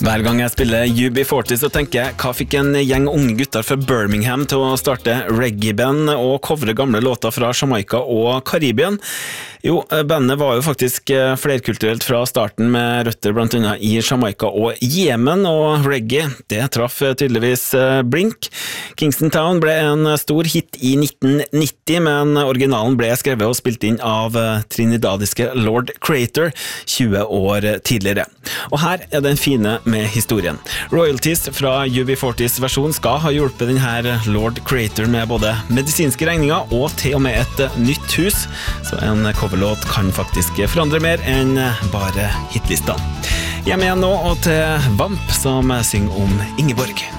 Hver gang jeg spiller UB40 så tenker jeg, hva fikk en gjeng unge gutter fra Birmingham til å starte reggae-band og covre gamle låter fra Jamaica og Karibien? Jo, bandet var jo faktisk flerkulturelt fra starten med røtter blant annet i Jamaica og Jemen, og reggae, det traff tydeligvis blink. Kingston Town ble en stor hit i 1990, men originalen ble skrevet og spilt inn av trinidadiske Lord Crater 20 år tidligere. Og her er den fine med historien. Royalties fra UB40s versjon skal ha hjulpet denne Lord Crater med både medisinske regninger og til og med et nytt hus, så en coverlåt kan faktisk forandre mer enn bare hitlista. Hjemme igjen nå og til Vamp som synger om Ingeborg.